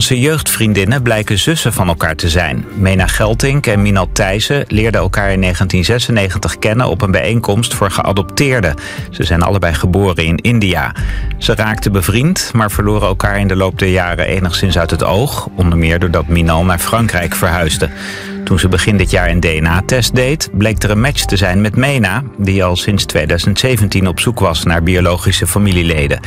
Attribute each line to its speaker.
Speaker 1: Nederlandse jeugdvriendinnen blijken zussen van elkaar te zijn. Mena Geltink en Minal Thijssen leerden elkaar in 1996 kennen op een bijeenkomst voor geadopteerden. Ze zijn allebei geboren in India. Ze raakten bevriend, maar verloren elkaar in de loop der jaren enigszins uit het oog. Onder meer doordat Minal naar Frankrijk verhuisde. Toen ze begin dit jaar een DNA-test deed, bleek er een match te zijn met Mena, die al sinds 2017 op zoek was naar biologische familieleden.